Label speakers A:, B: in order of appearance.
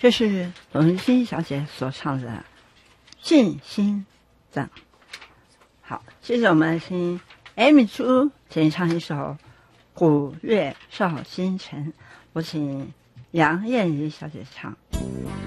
A: 这是董玉欣小姐所唱的《尽心葬》。好，接着我们听 Amy Chu 演唱一首《古月绍新城》，我请杨燕怡小姐唱。